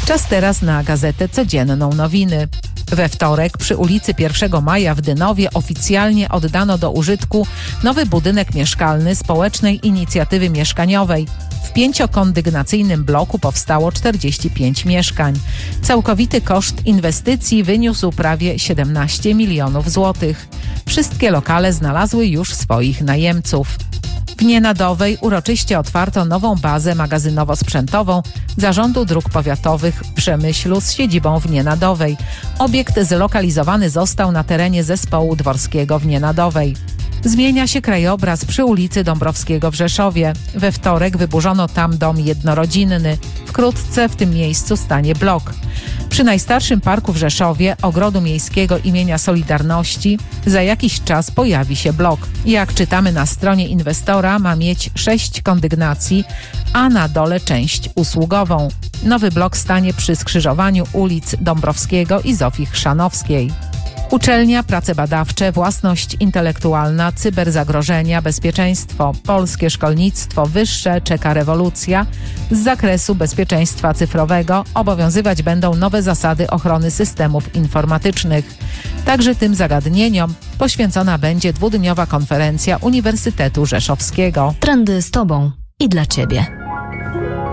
Czas teraz na Gazetę Codzienną Nowiny. We wtorek przy ulicy 1 Maja w Dynowie oficjalnie oddano do użytku nowy budynek mieszkalny Społecznej Inicjatywy Mieszkaniowej. W 5-kondygnacyjnym bloku powstało 45 mieszkań. Całkowity koszt inwestycji wyniósł prawie 17 milionów złotych. Wszystkie lokale znalazły już swoich najemców. W Nienadowej uroczyście otwarto nową bazę magazynowo-sprzętową Zarządu Dróg Powiatowych w Przemyślu z siedzibą w Nienadowej. Obiekt zlokalizowany został na terenie Zespołu Dworskiego w Nienadowej. Zmienia się krajobraz przy ulicy Dąbrowskiego w Rzeszowie. We wtorek wyburzono tam dom jednorodzinny. Wkrótce w tym miejscu stanie blok. Przy najstarszym parku w Rzeszowie, Ogrodu Miejskiego imienia Solidarności, za jakiś czas pojawi się blok. Jak czytamy na stronie inwestora, ma mieć 6 kondygnacji, a na dole część usługową. Nowy blok stanie przy skrzyżowaniu ulic Dąbrowskiego i Zofii Chrzanowskiej. Uczelnia, prace badawcze, własność intelektualna, cyberzagrożenia, bezpieczeństwo, polskie szkolnictwo wyższe czeka rewolucja. Z zakresu bezpieczeństwa cyfrowego obowiązywać będą nowe zasady ochrony systemów informatycznych. Także tym zagadnieniom poświęcona będzie 2-dniowa konferencja Uniwersytetu Rzeszowskiego. Trendy z Tobą i dla Ciebie.